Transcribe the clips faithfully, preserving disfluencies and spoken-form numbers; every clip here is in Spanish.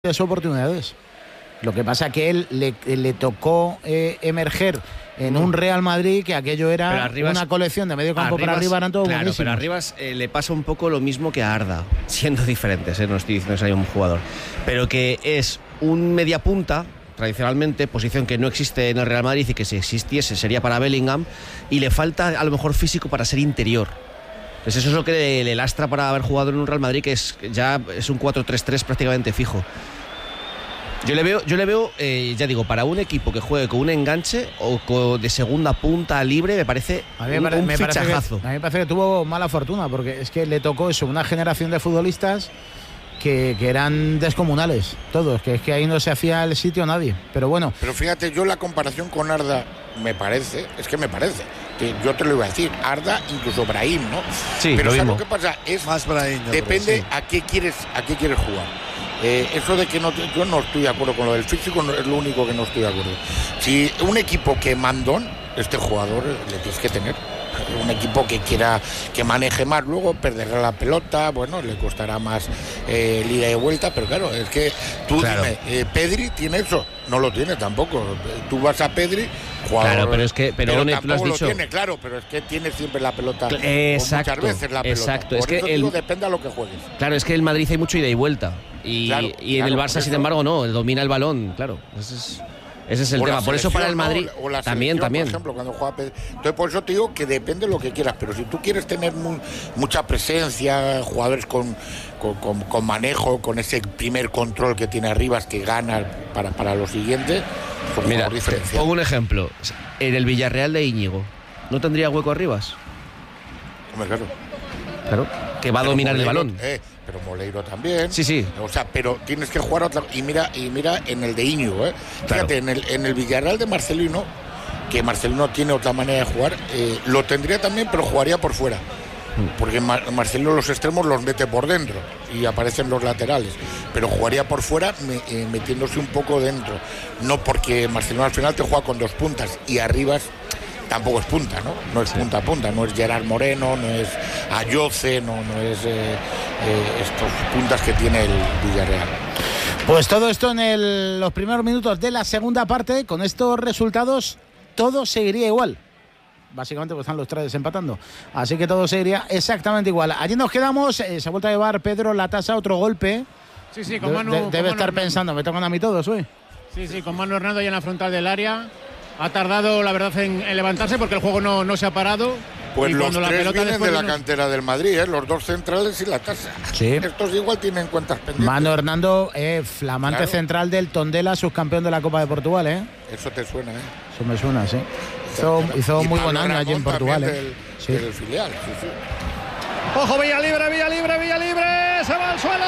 de oportunidades. Lo que pasa que él le, le tocó eh, emerger en un Real Madrid que aquello era Arribas, una colección de medio campo para arriba, eran todos claro, buenísimos. Pero a Arribas eh, le pasa un poco lo mismo que a Arda, siendo diferentes, eh, no estoy diciendo que sea un jugador, pero que es un mediapunta, tradicionalmente, posición que no existe en el Real Madrid y que si existiese sería para Bellingham, y le falta a lo mejor físico para ser interior. Pues eso es lo que le, le lastra para haber jugado en un Real Madrid que es ya es un cuatro tres tres prácticamente fijo. Yo le veo, yo le veo eh, ya digo, para un equipo que juegue con un enganche o con, de segunda punta libre, me parece a mí me un, parece, un me fichajazo. Que, a mí me parece que tuvo mala fortuna, porque es que le tocó eso, una generación de futbolistas que, que eran descomunales, todos, que es que ahí no se hacía el sitio a nadie. Pero bueno. Pero fíjate, yo la comparación con Arda me parece, es que me parece, que yo te lo iba a decir, Arda, incluso Brahim, ¿no? Sí, pero lo ¿sabes mismo. lo que pasa? Es más Brahim. Depende creo, sí. a qué quieres, a qué quieres jugar. Eh, eso de que no, yo no estoy de acuerdo con lo del físico, no, es lo único que no estoy de acuerdo. Si un equipo que mandón, este jugador le tienes que tener. Un equipo que quiera que maneje más, luego perderá la pelota, bueno, le costará más eh, el ida y vuelta, pero claro, es que tú claro. dime, eh, Pedri tiene eso, no lo tiene tampoco. Tú vas a Pedri, jugador, claro, pero es que, pero, pero One, tampoco tú lo has lo dicho. tiene, claro, pero es que tiene siempre la pelota, exacto, muchas veces la pelota. Exacto, Por es que eso el, digo, depende a lo que juegues. Claro, es que el Madrid hay mucho ida y vuelta y, claro, y en claro, el Barça, sin embargo, no, domina el balón, claro. Ese es, ese es el o tema. Por eso para el Madrid ¿no? o la también, también. Por ejemplo, cuando juega Pedri. Entonces, por eso te digo que depende de lo que quieras, pero si tú quieres tener muy, mucha presencia, jugadores con, con, con, con manejo, con ese primer control que tiene Arribas, que gana para, para lo siguiente, pues mira, diferencia. Pongo un ejemplo. En el Villarreal de Íñigo, ¿no tendría hueco Arribas? Hombre, claro. Claro, que va a pero dominar Moleiro, el balón. Eh, pero Moleiro también. Sí, sí. O sea, pero tienes que jugar otra. Y mira, y mira en el de Íñigo, ¿eh? Claro. Fíjate, en el, en el Villarreal de Marcelino, que Marcelino tiene otra manera de jugar, eh, lo tendría también, pero jugaría por fuera. Porque Mar- Marcelino los extremos los mete por dentro y aparecen los laterales, pero jugaría por fuera me, eh, metiéndose un poco dentro. No porque Marcelino al final te juega con dos puntas y Arribas tampoco es punta, ¿no? No es sí. punta a punta, no es Gerard Moreno, no es Ayoce, no, no es eh, eh, estos puntas que tiene el Villarreal. Pues todo esto en el, los primeros minutos de la segunda parte. Con estos resultados todo seguiría igual. Básicamente pues están los tres empatando. Así que todo seguiría exactamente igual. Allí nos quedamos. Eh, se ha vuelto a llevar Pedro la tasa, otro golpe. Sí, sí, con de, Manu. de, con debe Manu estar Hernando. pensando, me tocan a mí todos hoy. Sí, sí, con Manu Hernando ya en la frontal del área. Ha tardado, la verdad, en, en levantarse porque el juego no, no se ha parado. Pues y los la tres vienen de la nos... cantera del Madrid, ¿eh? Los dos centrales y la tasa. Sí. Estos igual tienen cuentas pendientes. Manu Hernando, eh, flamante claro. central del Tondela, subcampeón de la Copa de Portugal, ¿eh? Eso te suena, ¿eh? Eso me suena, sí. Hizo, hizo muy buen año allí en Portugal, ¿eh? Del, sí. del filial, sí, sí. ¡Ojo, Villa Libre, Villa Libre, Villa Libre! ¡Se va al suelo!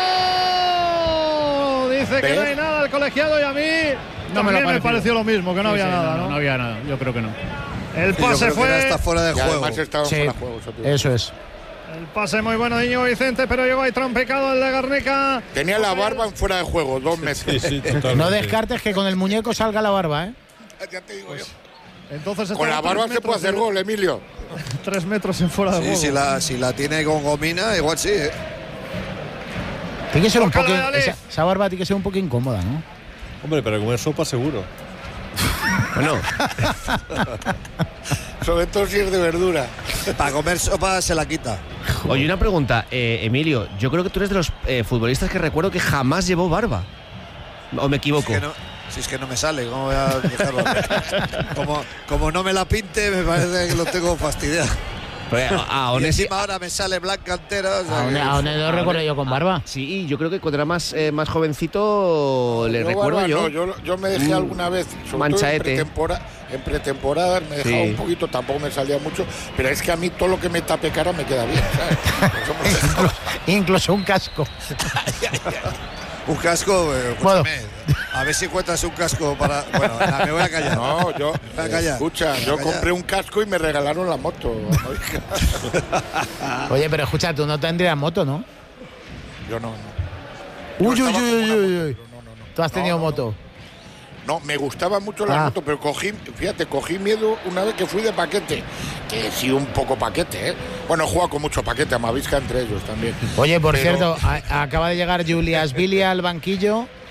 Dice que ¿Ves? no hay nada el colegiado y a mí no me, lo me pareció lo mismo, que no sí, había sí, nada, no, ¿no? no había nada, yo creo que no. El Sí, pase yo creo fue... que está fuera de Y juego. además estaba Sí, fuera de juego. Eso, eso es. El pase muy bueno de Íñigo Vicente, pero llegó ahí trompicado el de Garnica. Tenía la barba en fuera de juego, dos metros. Sí, sí, totalmente. No descartes que con el muñeco salga la barba, ¿eh? Ya te digo yo. Entonces Con la barba se puede hacer gol, Emilio. Tres metros en fuera de Sí, juego. si la, si la tiene con gomina, igual sí, ¿eh? Tiene que ser un Ojalá, poco. dale. Esa, esa barba tiene que ser un poco incómoda, ¿no? Hombre, pero comer sopa seguro. Bueno, Sobre todo si es de verdura. Para comer sopa se la quita. oye, una pregunta, eh, Emilio. Yo creo que tú eres de los eh, futbolistas que recuerdo que jamás llevó barba. ¿O me equivoco? Es que no, si es que no me sale, ¿cómo voy a dejarlo? como, como no me la pinte, me parece que lo tengo fastidiado. Pero, a, a Y Onesi- encima ahora me sale blanca entera. O sea A que- un, a un no recuerdo yo con barba. Sí, yo creo que cuando era más, eh, más jovencito le Yo, recuerdo barba, yo. no, yo. Yo me dejé Mm, alguna vez, sobre todo en, manchaete. pretempora, en pretemporada, me dejaba Sí. un poquito, tampoco me salía mucho, pero es que a mí todo lo que me tape cara me queda bien, ¿sabes? Somos- incluso, incluso un casco. Un casco, eh, Bueno. escúchame, a ver si encuentras un casco para. Bueno, nada, me voy a callar. No, yo, Me voy a callar. escucha, Me voy yo a callar. compré un casco y me regalaron la moto. Oye, pero escucha, tú no tendrías moto, ¿no? Yo no, no. Uy, Yo uy, estaba uy, con uy, una uy, moto, uy. pero no, no, no. Tú has tenido No, no, moto. No, me gustaba mucho la Ah. moto, pero cogí, fíjate, cogí miedo una vez que fui de paquete. Que sí, un poco paquete, ¿eh? Bueno, he jugado con mucho paquete, a Mavisca entre ellos también. Oye, por Pero- cierto, a- acaba de llegar Julias Billy al banquillo